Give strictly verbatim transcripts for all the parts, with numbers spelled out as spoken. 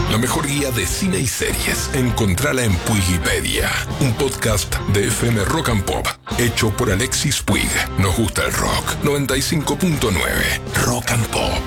La mejor guía de cine y series. Encontrala en Puigipedia, un podcast de F M Rock and Pop, hecho por Alexis Puig. Nos gusta el rock. noventa y cinco punto nueve Rock and Pop.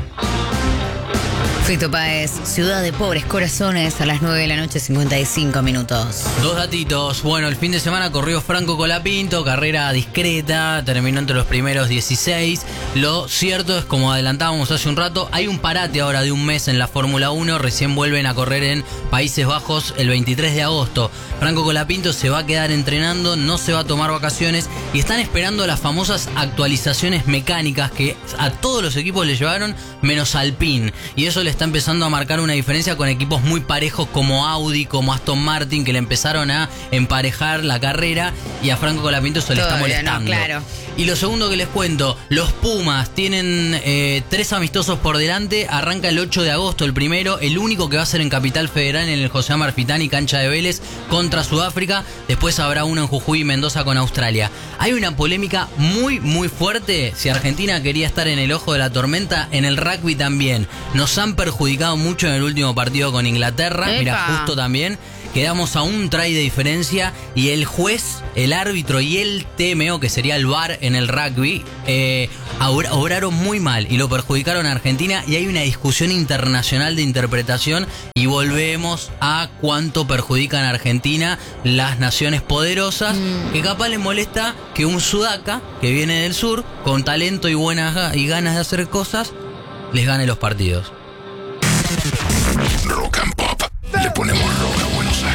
Fito Páez, Ciudad de Pobres Corazones, a las nueve de la noche, cincuenta y cinco minutos. Dos datitos. Bueno, el fin de semana corrió Franco Colapinto, carrera discreta, terminó entre los primeros dieciséis. Lo cierto es, como adelantábamos hace un rato, hay un parate ahora de un mes en la Fórmula uno. Recién vuelven a correr en Países Bajos el veintitrés de agosto. Franco Colapinto se va a quedar entrenando, no se va a tomar vacaciones y están esperando las famosas actualizaciones mecánicas que a todos los equipos le llevaron, menos Alpine. Y eso le está empezando a marcar una diferencia con equipos muy parejos como Audi, como Aston Martin, que le empezaron a emparejar la carrera, y a Franco Colapinto se le está molestando. No, claro. Y lo segundo que les cuento, los Pumas tienen eh, tres amistosos por delante. Arranca el ocho de agosto el primero, el único que va a ser en Capital Federal, en el José Amalfitani, cancha de Vélez, contra Sudáfrica. Después habrá uno en Jujuy y Mendoza con Australia. Hay una polémica muy muy fuerte. Si Argentina quería estar en el ojo de la tormenta, en el rugby también. Nos han perjudicado mucho en el último partido con Inglaterra. Epa. Mira, justo también quedamos a un try de diferencia y el juez, el árbitro y el T M O, que sería el V A R en el rugby, eh, obraron muy mal y lo perjudicaron a Argentina, y hay una discusión internacional de interpretación y volvemos a cuánto perjudican a Argentina las naciones poderosas, mm. que capaz les molesta que un sudaca que viene del sur, con talento y buenas y ganas de hacer cosas, les gane los partidos. Rock and Pop. Le ponemos rock.